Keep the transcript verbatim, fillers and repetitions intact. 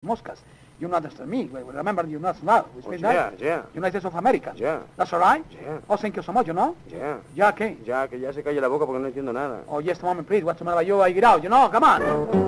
moscas. You're not just me. Remember, you're not now. We speak Oh, yeah, now. yeah. United States of America. Yeah. That's all right? Yeah. Oh, thank you so much, you know? Ya, ¿Ya qué? ya, que ya se calle la boca porque no entiendo nada. Oh, just a moment, please. What's the matter? You, I get out, you know? Come on.